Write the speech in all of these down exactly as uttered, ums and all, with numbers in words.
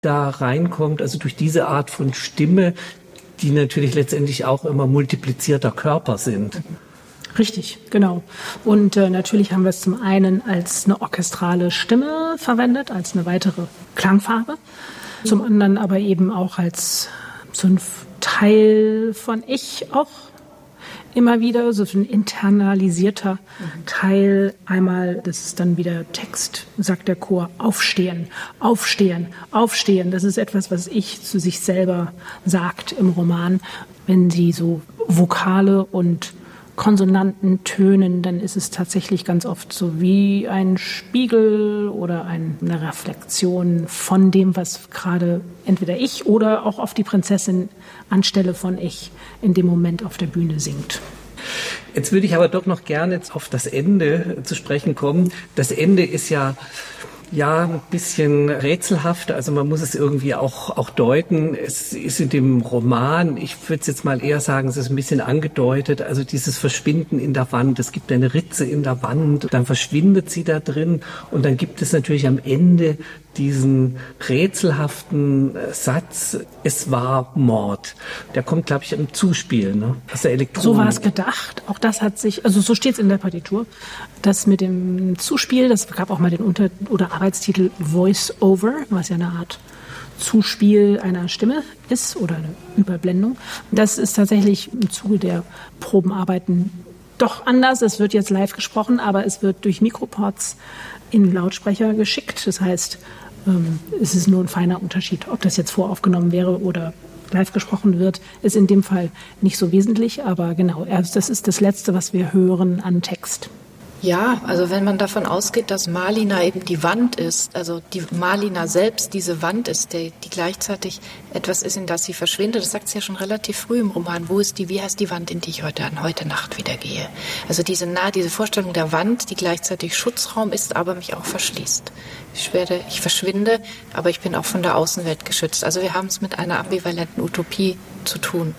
da reinkommt, also durch diese Art von Stimme, die natürlich letztendlich auch immer multiplizierter Körper sind. Richtig, genau. Und äh, natürlich haben wir es zum einen als eine orchestrale Stimme verwendet, als eine weitere Klangfarbe, zum anderen aber eben auch als so ein Teil von Ich auch immer wieder, so ein internalisierter Teil. Einmal, das ist dann wieder Text, sagt der Chor, aufstehen, aufstehen, aufstehen. Das ist etwas, was Ich zu sich selber sagt im Roman. Wenn sie so Vokale und Konsonanten tönen, dann ist es tatsächlich ganz oft so wie ein Spiegel oder eine Reflexion von dem, was gerade entweder ich oder auch auf die Prinzessin anstelle von ich in dem Moment auf der Bühne singt. Jetzt würde ich aber doch noch gerne jetzt auf das Ende zu sprechen kommen. Das Ende ist ja Ja, ein bisschen rätselhaft. Also man muss es irgendwie auch, auch deuten. Es ist in dem Roman, ich würde es jetzt mal eher sagen, es ist ein bisschen angedeutet. Also dieses Verschwinden in der Wand. Es gibt eine Ritze in der Wand. Dann verschwindet sie da drin. Und dann gibt es natürlich am Ende diesen rätselhaften Satz, es war Mord. Der kommt, glaube ich, im Zuspiel, ne? Aus der Elektronik. So war es gedacht. Auch das hat sich, also so steht es in der Partitur. Das mit dem Zuspiel, das gab auch mal den Unter- oder Arbeitstitel Voice-Over, was ja eine Art Zuspiel einer Stimme ist oder eine Überblendung. Das ist tatsächlich im Zuge der Probenarbeiten doch anders. Es wird jetzt live gesprochen, aber es wird durch Mikroports in Lautsprecher geschickt. Das heißt, es ist nur ein feiner Unterschied. Ob das jetzt voraufgenommen wäre oder live gesprochen wird, ist in dem Fall nicht so wesentlich. Aber genau, das ist das Letzte, was wir hören an Text. Ja, also wenn man davon ausgeht, dass Malina eben die Wand ist, also die Malina selbst diese Wand ist, die, die gleichzeitig etwas ist, in das sie verschwindet, das sagt sie ja schon relativ früh im Roman, wo ist die, wie heißt die Wand, in die ich heute an heute Nacht wieder gehe. Also diese, na, diese Vorstellung der Wand, die gleichzeitig Schutzraum ist, aber mich auch verschließt. Ich werde, ich verschwinde, aber ich bin auch von der Außenwelt geschützt. Also wir haben es mit einer ambivalenten Utopie zu tun.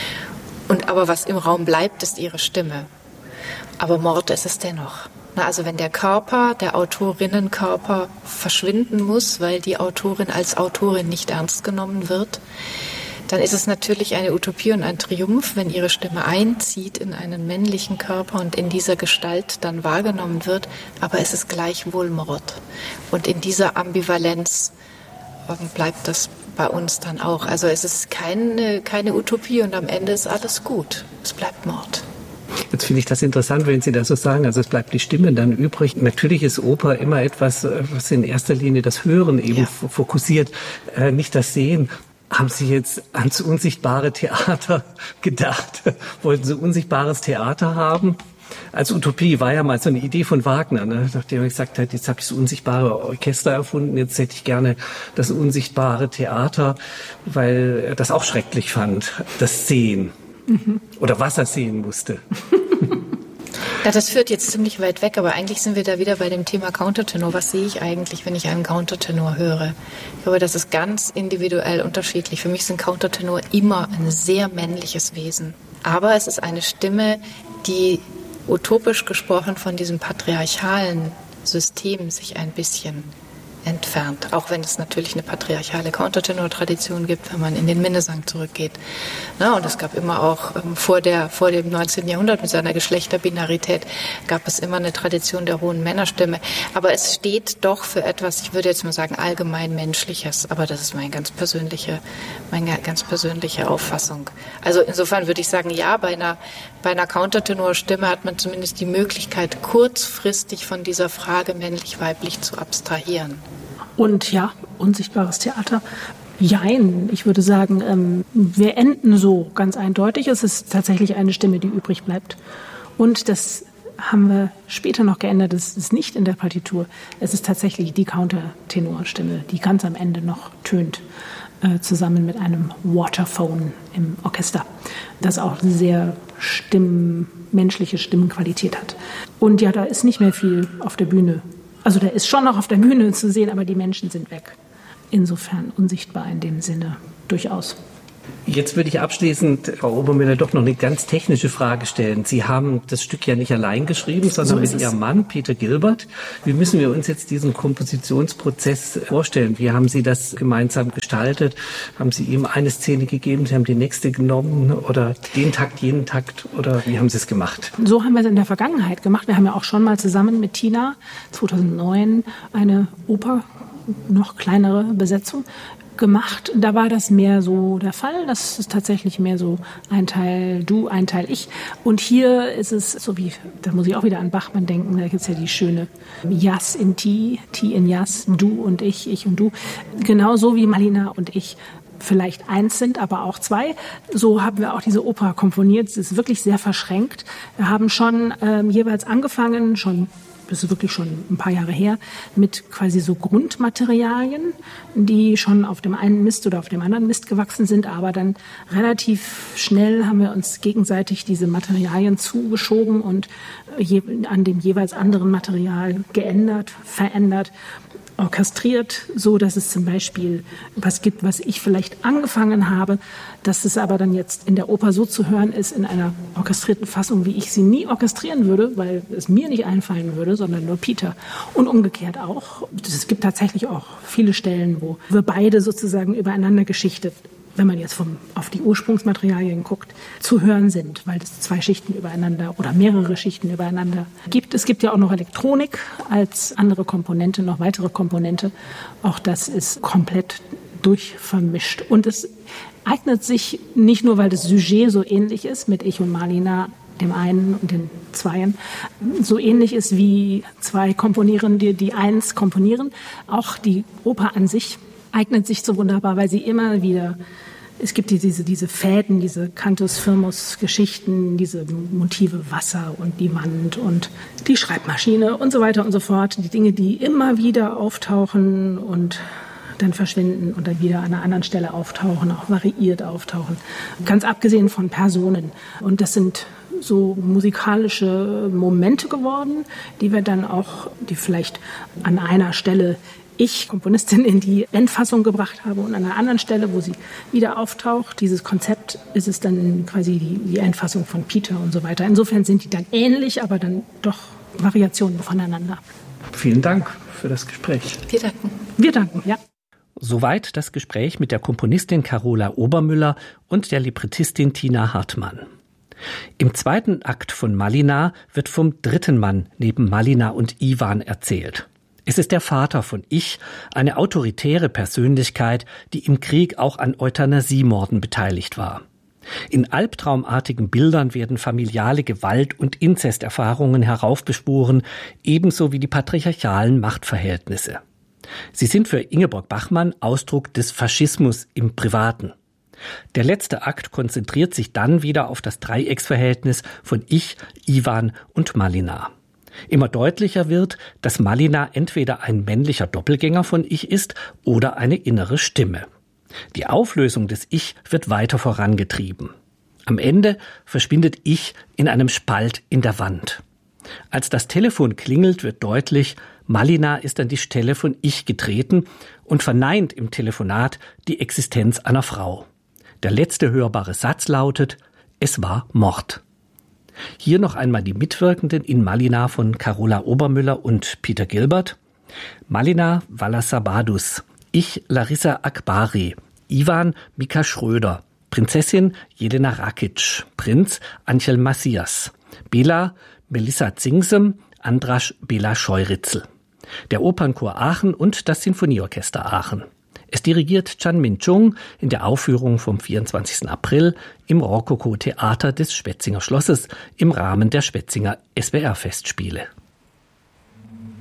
Und aber was im Raum bleibt, ist ihre Stimme. Aber Mord ist es dennoch. Na, also wenn der Körper, der Autorinnenkörper verschwinden muss, weil die Autorin als Autorin nicht ernst genommen wird, dann ist es natürlich eine Utopie und ein Triumph, wenn ihre Stimme einzieht in einen männlichen Körper und in dieser Gestalt dann wahrgenommen wird. Aber es ist gleichwohl Mord. Und in dieser Ambivalenz bleibt das bei uns dann auch. Also es ist keine, keine Utopie und am Ende ist alles gut. Es bleibt Mord. Jetzt finde ich das interessant, wenn Sie das so sagen. Also es bleibt die Stimme dann übrig. Natürlich ist Oper immer etwas, was in erster Linie das Hören eben ja. fokussiert, äh, nicht das Sehen. Haben Sie jetzt ans unsichtbare Theater gedacht? Wollten Sie unsichtbares Theater haben? Als Utopie war ja mal so eine Idee von Wagner, ne? Nachdem er gesagt hat, jetzt habe ich das unsichtbare Orchester erfunden, jetzt hätte ich gerne das unsichtbare Theater, weil er das auch schrecklich fand, das Sehen. Mhm. Oder was er sehen musste. Ja, das führt jetzt ziemlich weit weg, aber eigentlich sind wir da wieder bei dem Thema Countertenor. Was sehe ich eigentlich, wenn ich einen Countertenor höre? Ich glaube, das ist ganz individuell unterschiedlich. Für mich sind Countertenor immer ein sehr männliches Wesen. Aber es ist eine Stimme, die utopisch gesprochen von diesem patriarchalen System sich ein bisschen entfernt. Auch wenn es natürlich eine patriarchale Countertenor-Tradition gibt, wenn man in den Minnesang zurückgeht. Na, und es gab immer auch ähm, vor, der, vor dem neunzehnten Jahrhundert mit seiner Geschlechterbinarität gab es immer eine Tradition der hohen Männerstimme. Aber es steht doch für etwas, ich würde jetzt mal sagen, allgemein Menschliches. Aber das ist meine ganz persönliche, meine ganz persönliche Auffassung. Also insofern würde ich sagen, ja, bei einer, bei einer Countertenor-Stimme hat man zumindest die Möglichkeit, kurzfristig von dieser Frage männlich-weiblich zu abstrahieren. Und ja, unsichtbares Theater. Jein, ich würde sagen, ähm, wir enden so ganz eindeutig. Es ist tatsächlich eine Stimme, die übrig bleibt. Und das haben wir später noch geändert. Das ist nicht in der Partitur. Es ist tatsächlich die Countertenorstimme, die ganz am Ende noch tönt, äh, zusammen mit einem Waterphone im Orchester, das auch sehr Stimmen, menschliche Stimmenqualität hat. Und ja, da ist nicht mehr viel auf der Bühne. Also der ist schon noch auf der Bühne zu sehen, aber die Menschen sind weg. Insofern unsichtbar in dem Sinne durchaus. Jetzt würde ich abschließend, Frau Obermüller, doch noch eine ganz technische Frage stellen. Sie haben das Stück ja nicht allein geschrieben, sondern so mit Ihrem Mann, Peter Gilbert. Wie müssen wir uns jetzt diesen Kompositionsprozess vorstellen? Wie haben Sie das gemeinsam gestaltet? Haben Sie ihm eine Szene gegeben, Sie haben die nächste genommen oder den Takt, jenen Takt oder wie haben Sie es gemacht? So haben wir es in der Vergangenheit gemacht. Wir haben ja auch schon mal zusammen mit Tina zweitausendneun eine Oper, noch kleinere Besetzung, gemacht. Da war das mehr so der Fall. Das ist tatsächlich mehr so ein Teil du, ein Teil ich. Und hier ist es so wie, da muss ich auch wieder an Bachmann denken, da gibt es ja die schöne Jas in Ti, Ti in Jas, du und ich, ich und du. Genauso wie Malina und ich vielleicht eins sind, aber auch zwei. So haben wir auch diese Oper komponiert. Es ist wirklich sehr verschränkt. Wir haben schon ähm, jeweils angefangen, schon das ist wirklich schon ein paar Jahre her, mit quasi so Grundmaterialien, die schon auf dem einen Mist oder auf dem anderen Mist gewachsen sind, aber dann relativ schnell haben wir uns gegenseitig diese Materialien zugeschoben und je, an dem jeweils anderen Material geändert, verändert, orchestriert, so dass es zum Beispiel was gibt, was ich vielleicht angefangen habe, dass es aber dann jetzt in der Oper so zu hören ist, in einer orchestrierten Fassung, wie ich sie nie orchestrieren würde, weil es mir nicht einfallen würde, sondern nur Peter. Und umgekehrt auch. Es gibt tatsächlich auch viele Stellen, wo wir beide sozusagen übereinander geschichtet, wenn man jetzt vom, auf die Ursprungsmaterialien guckt, zu hören sind, weil es zwei Schichten übereinander oder mehrere Schichten übereinander gibt. Es gibt ja auch noch Elektronik als andere Komponente, noch weitere Komponente. Auch das ist komplett durchvermischt. Und es eignet sich nicht nur, weil das Sujet so ähnlich ist mit Ich und Malina, dem einen und den Zweien, so ähnlich ist wie zwei Komponierende, die eins komponieren. Auch die Oper an sich eignet sich so wunderbar, weil sie immer wieder, es gibt diese, diese Fäden, diese Cantus-Firmus-Geschichten, diese Motive Wasser und die Wand und die Schreibmaschine und so weiter und so fort. Die Dinge, die immer wieder auftauchen und dann verschwinden und dann wieder an einer anderen Stelle auftauchen, auch variiert auftauchen. Ganz abgesehen von Personen. Und das sind so musikalische Momente geworden, die wir dann auch, die vielleicht an einer Stelle ich, Komponistin, in die Endfassung gebracht habe und an einer anderen Stelle, wo sie wieder auftaucht. Dieses Konzept ist es dann quasi die, die Endfassung von Peter und so weiter. Insofern sind die dann ähnlich, aber dann doch Variationen voneinander. Vielen Dank für das Gespräch. Wir danken. Wir danken, ja. Soweit das Gespräch mit der Komponistin Carola Obermüller und der Librettistin Tina Hartmann. Im zweiten Akt von Malina wird vom dritten Mann neben Malina und Iwan erzählt. Es ist der Vater von Ich, eine autoritäre Persönlichkeit, die im Krieg auch an Euthanasiemorden beteiligt war. In albtraumartigen Bildern werden familiale Gewalt- und Inzesterfahrungen heraufbeschworen, ebenso wie die patriarchalen Machtverhältnisse. Sie sind für Ingeborg Bachmann Ausdruck des Faschismus im Privaten. Der letzte Akt konzentriert sich dann wieder auf das Dreiecksverhältnis von Ich, Iwan und Malina. Immer deutlicher wird, dass Malina entweder ein männlicher Doppelgänger von Ich ist oder eine innere Stimme. Die Auflösung des Ich wird weiter vorangetrieben. Am Ende verschwindet Ich in einem Spalt in der Wand. Als das Telefon klingelt, wird deutlich, Malina ist an die Stelle von Ich getreten und verneint im Telefonat die Existenz einer Frau. Der letzte hörbare Satz lautet, es war Mord. Hier noch einmal die Mitwirkenden in Malina von Carola Obermüller und Peter Gilbert. Malina Valasabadus, Ich Larissa Akbari, Iwan Mika Schröder, Prinzessin Jelena Rakic, Prinz Angel Macias, Bela Melissa Zingsem, Andras Bela Scheuritzel. Der Opernchor Aachen und das Sinfonieorchester Aachen. Es dirigiert Chan Min-chung in der Aufführung vom vierundzwanzigsten April im Rokoko-Theater des Schwetzinger Schlosses im Rahmen der Schwetzinger S W R-Festspiele.